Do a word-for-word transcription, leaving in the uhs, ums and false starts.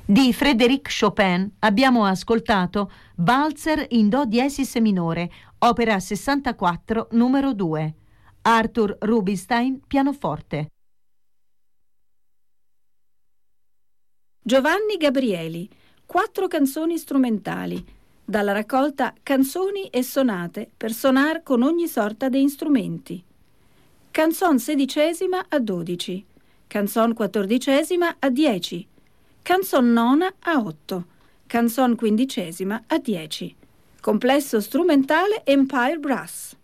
Di Frédéric Chopin abbiamo ascoltato Walzer in Do diesis minore, opera sessantaquattro, numero due. Arthur Rubinstein, pianoforte. Giovanni Gabrieli, quattro canzoni strumentali, dalla raccolta Canzoni e sonate per sonar con ogni sorta di strumenti. Canzon sedicesima a dodici, canzon quattordicesima a dieci, canzon nona a otto, canzon quindicesima a dieci. Complesso strumentale Empire Brass.